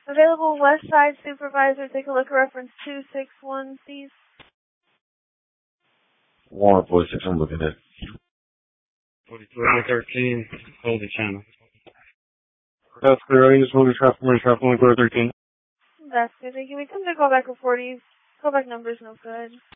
Available West Side Supervisor, take a look at reference 261, please. Warrant 46, I'm looking at. 4413, hold the channel. That's clear, I just moved the traffic lane, 13. That's good, thank you. We come to callback report. Callback number's no good.